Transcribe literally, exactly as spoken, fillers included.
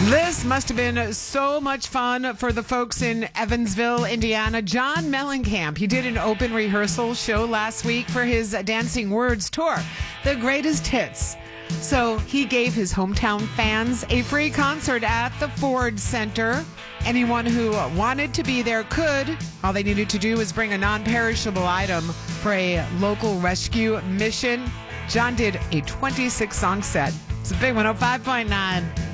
This must have been so much fun for the folks in Evansville, Indiana. John Mellencamp, he did an open rehearsal show last week for his Dancing Words tour, The Greatest Hits. So he gave his hometown fans a free concert at the Ford Center. Anyone who wanted to be there could. All they needed to do was bring a non-perishable item for a local rescue mission. John did a twenty-six song set. It's a big one oh five point nine.